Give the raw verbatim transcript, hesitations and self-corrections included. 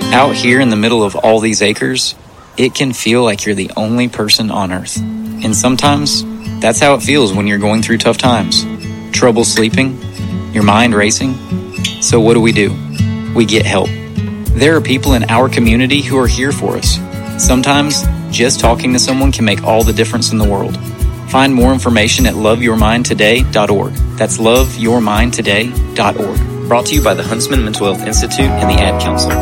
Out here in the middle of all these acres, it can feel like you're the only person on earth. And sometimes, that's how it feels when you're going through tough times. Trouble sleeping, your mind racing. So what do we do? We get help. There are people in our community who are here for us. Sometimes, just talking to someone can make all the difference in the world. Find more information at love your mind today dot org. That's love your mind today dot org. Brought to you by the Huntsman Mental Health Institute and the Ad Council.